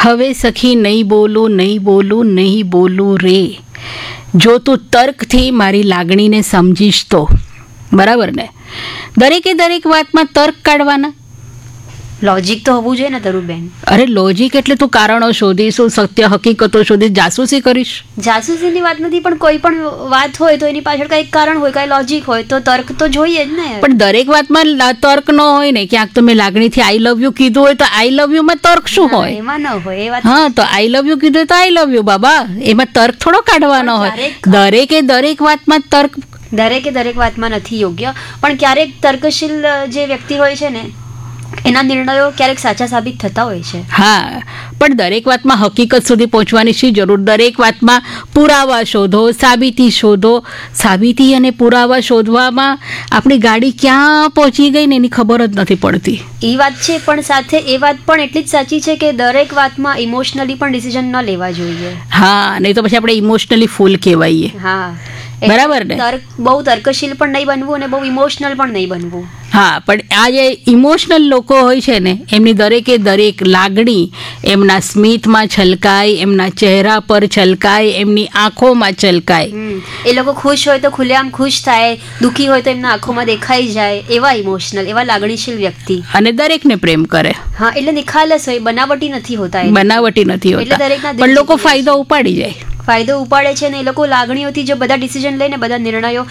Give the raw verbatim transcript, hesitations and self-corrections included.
હવે સખી નહીં બોલું નહીં બોલું નહીં બોલું રે, જો તું તર્કથી મારી લાગણીને સમજીશ તો. બરાબર ને? દરેકે દરેક વાતમાં તર્ક કાઢવાના. લોજિક તો હોવું જોઈએ ને તરુબેન. અરે લોજિક એટલે તું કારણો શોધીશું, સત્ય હકીકતો શોધીશ, જાસૂસી કરીશ. જાસૂસીની વાત નથી, પણ કોઈ પણ વાત હોય તો એની પાછળ કઈ કારણ હોય, કઈ લોજિક હોય, તો તર્ક તો જોઈએ જ ને. પણ દરેક વાતમાં તર્ક ન હોય ને. ક્યાંક તમે લાગણીથી આઈ લવ યુ કીધું હોય તો આઈ લવ યુ માં તર્ક શું હોય? એમાં ન હોય એ વાત. હા, તો આઈ લવ યુ કીધું તો આઈ લવ યુ બાબા, એમાં તર્ક થોડો કાઢવાનો હોય. દરેકે દરેક વાતમાં તર્ક દરેકે દરેક વાતમાં નથી યોગ્ય, પણ ક્યારેક તર્કશીલ જે વ્યક્તિ હોય છે ને એના નિર્ણયો ક્યારેક સાચા સાબિત થતા હોય છે. હા, પણ દરેક વાતમાં હકીકત સુધી પહોંચવાની શી જરૂર? દરેક વાતમાં પુરાવા શોધો, સાબિતી શોધો. સાબિતી અને પુરાવા શોધવામાં આપણી ગાડી ક્યાં પહોંચી ગઈ ને એની ખબર જ નથી પડતી. એ વાત છે, પણ સાથે એ વાત પણ એટલી જ સાચી છે કે દરેક વાતમાં ઇમોશનલી પણ ડિસિઝન ન લેવા જોઈએ. હા, નહીં તો પછી આપણે ઇમોશનલી ફૂલ કહેવાઈએ. હા, બરાબર ને? બહુ તર્કશીલ પણ નહીં બનવું અને બહુ ઇમોશનલ પણ નહીં બનવું. હા, પણ આ જે ઇમોશનલ લોકો હોય છે ને એમની દરેકે દરેક લાગણી એમના સ્મિતમાં છલકાય, એમના ચહેરા પર છલકાય, એમની આંખોમાં છલકાય. એ લોકો ખુશ હોય તો ખુલ્લેઆમ ખુશ થાય, દુઃખી હોય તો એમના આંખોમાં દેખાઈ જાય. એવા ઇમોશનલ, એવા લાગણીશીલ વ્યક્તિ. અને દરેકને પ્રેમ કરે. હા, એટલે નિખાલસ હોય, બનાવટી નથી હોતા. બનાવટી નથી હોતા, પણ લોકો ફાયદો ઉપાડી જાય. ફાયદો ઉપાડે છે ને એ લોકો લાગણીઓથી જો બધા ડિસિઝન લઈને બધા નિર્ણયો